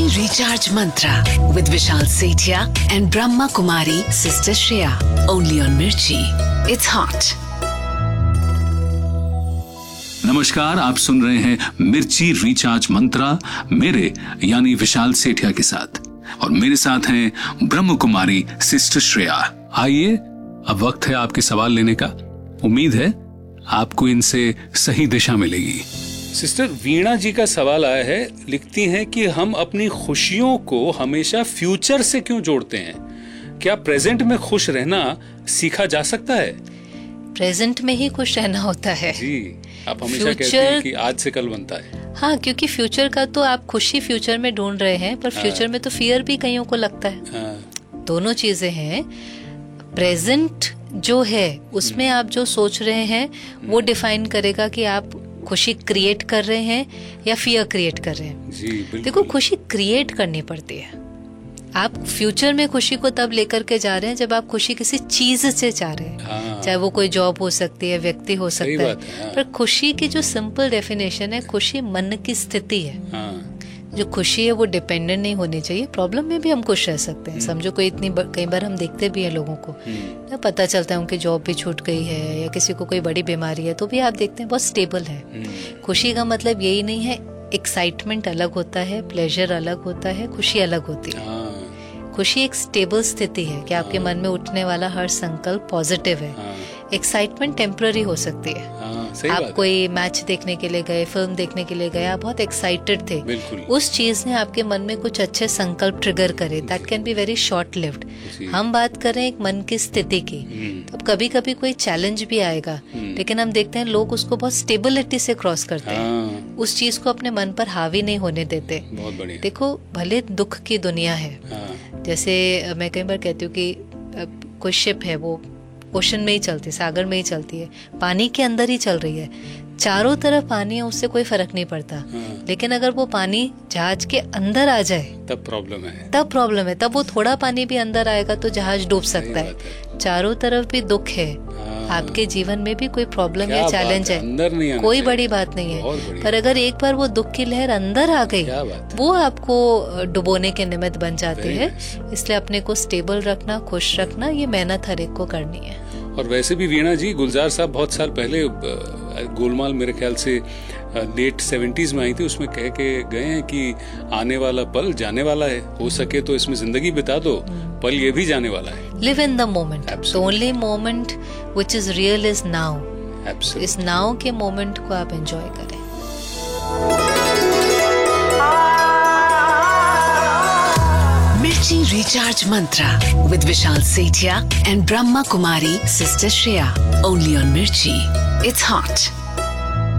Recharge Mantra with Vishal Sethia and Brahma Kumari Sister Shreya. Only on Mirchi. It's hot. नमस्कार, आप सुन रहे हैं मिर्ची रिचार्ज मंत्रा मेरे यानी विशाल सेठिया के साथ, और मेरे साथ हैं ब्रह्म कुमारी सिस्टर श्रेया। आइए, अब वक्त है आपके सवाल लेने का। उम्मीद है आपको इनसे सही दिशा मिलेगी। सिस्टर वीणा जी का सवाल आया है, लिखती हैं कि हम अपनी खुशियों को हमेशा फ्यूचर से क्यों जोड़ते हैं? क्या प्रेजेंट में खुश रहना सीखा जा सकता है? प्रेजेंट में ही खुश रहना होता है जी, आप हमेशा कहते हैं कि आज से कल बनता है। हाँ, क्योंकि फ्यूचर का तो आप खुशी फ्यूचर में ढूंढ रहे हैं, पर फ्यूचर में तो फियर भी कईयों को लगता है। दोनों चीजें हैं। प्रेजेंट जो है उसमें आप जो सोच रहे हैं वो डिफाइन करेगा कि आप खुशी क्रिएट कर रहे हैं या फियर क्रिएट कर रहे हैं। जी, देखो, खुशी क्रिएट करनी पड़ती है। आप फ्यूचर में खुशी को तब लेकर के जा रहे हैं जब आप खुशी किसी चीज से चाह रहे हैं। चाहे वो कोई जॉब हो सकती है, व्यक्ति हो सकता है। पर खुशी की जो सिंपल डेफिनेशन है, खुशी मन की स्थिति है। जो खुशी है वो डिपेंडेंट नहीं होनी चाहिए। प्रॉब्लम में भी हम खुश रह सकते हैं। समझो कोई कई बार हम देखते भी हैं लोगों को, ना पता चलता है उनकी जॉब भी छूट गई है या किसी को कोई बड़ी बीमारी है, तो भी आप देखते हैं बहुत स्टेबल है। खुशी का मतलब यही नहीं है। एक्साइटमेंट अलग होता है, प्लेजर अलग होता है, खुशी अलग होती है। खुशी एक स्टेबल स्थिति है कि आपके मन में उठने वाला हर संकल्प पॉजिटिव है। एक्साइटमेंट टेम्पररी हो सकती है। आप कोई मैच देखने के लिए गए, फिल्म देखने के लिए गए, आप बहुत एक्साइटेड थे, उस चीज ने आपके मन में कुछ अच्छे संकल्प ट्रिगर करे। That can be very short lived. हम बात करें एक मन की स्थिति की, तो कभी कभी कोई चैलेंज भी आएगा, लेकिन हम देखते हैं लोग उसको बहुत स्टेबिलिटी से क्रॉस करते हैं। उस चीज को अपने मन पर हावी नहीं होने देते। देखो, भले दुख की दुनिया है, जैसे मैं कई बार कहती हूँ कि कोई शिप है, वो ओशन में ही चलती, सागर में ही चलती है, पानी के अंदर ही चल रही है, चारों तरफ पानी है, उससे कोई फर्क नहीं पड़ता। लेकिन अगर वो पानी जहाज के अंदर आ जाए तब प्रॉब्लम है। तब वो थोड़ा पानी भी अंदर आएगा तो जहाज डूब सकता है। चारों तरफ भी दुख है। आपके जीवन में भी कोई प्रॉब्लम या चैलेंज है, कोई बड़ी बात नहीं है, पर अगर एक बार वो दुख की लहर अंदर आ गई, वो आपको डुबोने के निमित्त बन जाती है। इसलिए अपने को स्टेबल रखना, खुश रखना, ये मेहनत हर एक को करनी है। और वैसे भी वीणा जी, गुलजार साहब बहुत साल पहले गोलमाल मेरे ख्याल से लेट 70s में आई थी, उसमें कह के गए हैं कि आने वाला पल जाने वाला है, हो सके तो इसमें जिंदगी बिता दो, पल ये भी जाने वाला है। Live in the moment. The only moment which is real is now. इस नाउ के मोमेंट को आप एंजॉय करें। Mirchi Recharge Mantra with Vishal Sethia and Brahma Kumari Sister Shreya. Only on Mirchi. It's hot.